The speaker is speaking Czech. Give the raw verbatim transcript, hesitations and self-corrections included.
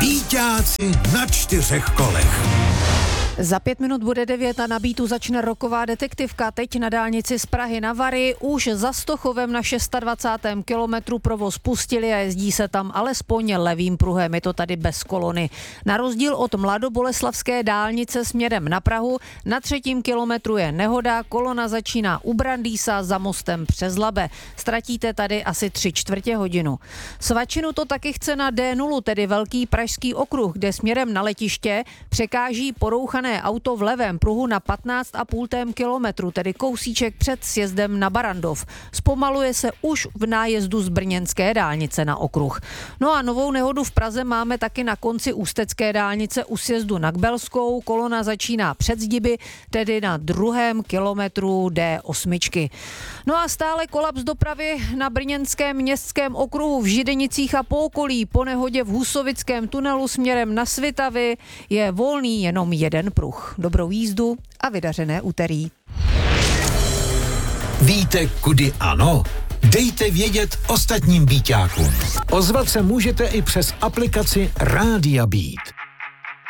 Býťáci na čtyřech kolech. Za pět minut bude devět a na Beatu začne roková detektivka. Teď na dálnici z Prahy na Vary už za Stochovem na dvacátém šestém kilometru provoz pustili a jezdí se tam alespoň levým pruhem. Je to tady bez kolony. Na rozdíl od mladoboleslavské dálnice směrem na Prahu na třetím kilometru je nehoda. Kolona začíná u Brandýsa za mostem přes Labe. Ztratíte tady asi tři čtvrtě hodinu. Svačinu to taky chce na D nula, tedy velký pražský okruh, kde směrem na letiště překáží porouchané auto v levém pruhu na patnáct a půl kilometru, tedy kousíček před sjezdem na Barandov. Zpomaluje se už v nájezdu z brněnské dálnice na okruh. No a novou nehodu v Praze máme taky na konci ústecké dálnice u sjezdu na Kbelskou. Kolona začíná před Zdiby, tedy na druhém kilometru D osm. No a stále kolaps dopravy na brněnském městském okruhu v Židenicích a pookolí. Po nehodě v Husovickém tunelu směrem na Svitavy je volný jenom jeden pruh. Dobrou jízdu a vydařené úterý. Víte, kudy ano? Dejte vědět ostatním býťákům. Ozvat se můžete i přes aplikaci Rádia Beat.